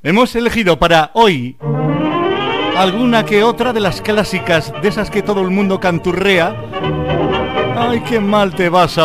Hemos elegido para hoy alguna que otra de las clásicas, de esas que todo el mundo canturrea. Ay, qué mal te vas a